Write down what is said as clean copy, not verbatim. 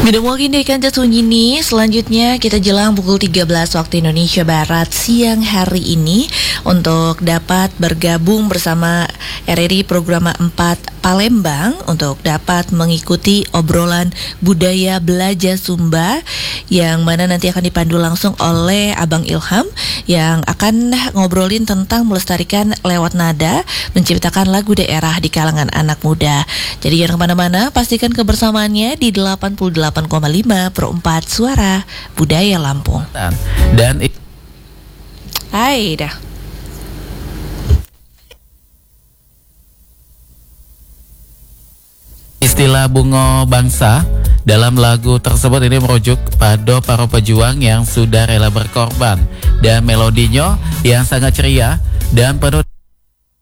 Tidak mungkin deh kan sunyi nih. Selanjutnya kita jelang pukul 13 waktu Indonesia Barat siang hari ini untuk dapat bergabung bersama RRI Program 4 Palembang untuk dapat mengikuti obrolan budaya Belajar Sumba yang mana nanti akan dipandu langsung oleh Abang Ilham yang akan ngobrolin tentang melestarikan lewat nada menciptakan lagu daerah di kalangan anak muda. Jadi jangan kemana-mana, pastikan kebersamaannya di 88,5 Pro 4 Suara Budaya Lampung. Dan hai dah. Istilah bunga bangsa dalam lagu tersebut ini merujuk pada para pejuang yang sudah rela berkorban, dan melodinya yang sangat ceria dan penuh